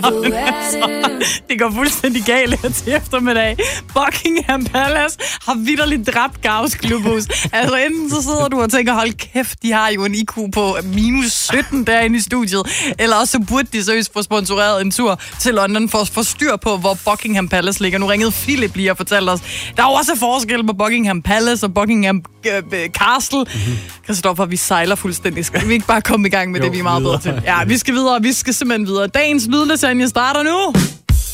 Det går fuldstændig galt her til eftermiddag. Buckingham Palace har vitterligt dræbt Gavs Klubhus. Altså enten så sidder du og tænker, hold kæft, de har jo en IQ på minus 17 derinde i studiet. Eller også så burde de seriøst få sponsoreret en tur til London for at få styr på, hvor Buckingham Palace ligger. Nu ringede Philip lige og fortalte os, der er også forskel på Buckingham Palace og Buckingham Castle. Christoffer, vi sejler fuldstændig. Skal vi ikke bare komme i gang med det, vi er meget bedre til? Ja, vi skal videre. Vi skal simpelthen videre. Dagens lydlasagne starter nu.